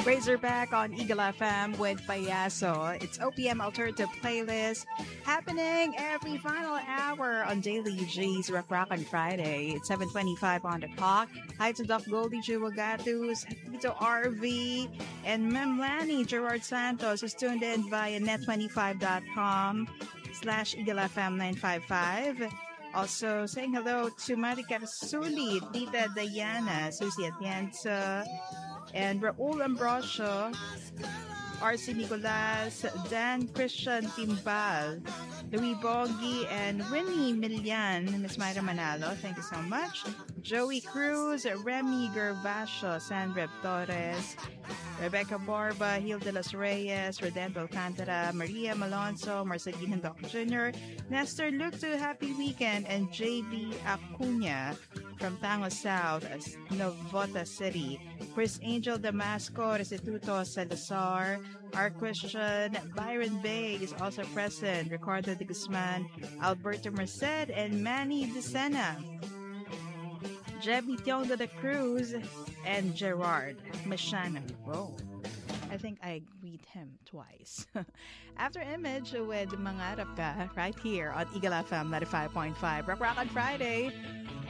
Razorback on Eagle FM with Payaso. It's OPM Alternative Playlist happening every final hour on Daily G's Rock Rock on Friday. It's 7:25 on the clock. Hi to Doc Goldie Juwagatus, Tito RV, and Mem Lanny Gerard Santos who's tuned in via net25.com/Eagle FM 955. Also saying hello to Marika Rasuli, Tita Diana, Susie Atienza, and Raul Ambrosio, RC Nicolas, Dan Christian Timbal, Louis Bogi, and Winnie Milian, Miss Myra Manalo, thank you so much. Joey Cruz, Remy Gervasio, Sandra Torres, Rebecca Borba, Hilda Los Reyes, Redento Alcantara, Maria Malonzo, Marcelino Doc Jr., Nestor Luctu, Happy Weekend, and JB Acuna from Tango South, Novota City. Chris Angel Damasco, Restituto Salazar, our Christian Byron Bay is also present, Ricardo de Guzman, Alberto Merced, and Manny DeSena. Jebby Tiondo de Cruz, and Gerard Machano. Whoa. I think I greet him twice. After Image with Mangarap Ka, right here on Eagle FM 95.5. Rock Rock on Friday.